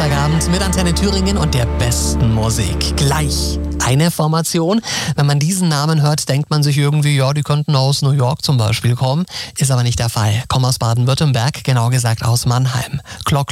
Samstagabend mit Antenne Thüringen und der besten Musik. Gleich eine Formation. Wenn man diesen Namen hört, denkt man sich irgendwie, ja, die könnten aus New York zum Beispiel kommen. Ist aber nicht der Fall. Kommen aus Baden-Württemberg, genau gesagt aus Mannheim.